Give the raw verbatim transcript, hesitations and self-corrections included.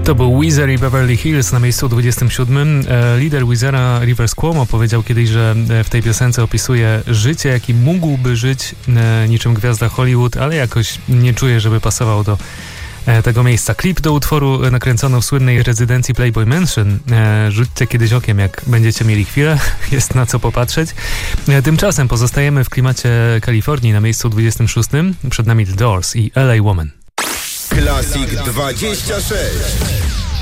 To był Weezer i Beverly Hills na miejscu dwudziestym siódmym. Lider Weezera, Rivers Cuomo, powiedział kiedyś, że w tej piosence opisuje życie, jakim mógłby żyć niczym gwiazda Hollywood, ale jakoś nie czuje, żeby pasował do tego miejsca. Klip do utworu nakręcono w słynnej rezydencji Playboy Mansion. Rzućcie kiedyś okiem, jak będziecie mieli chwilę. Jest na co popatrzeć. Tymczasem pozostajemy w klimacie Kalifornii na miejscu dwudziestym szóstym. Przed nami The Doors i L A Woman. Classic dwadzieścia sześć.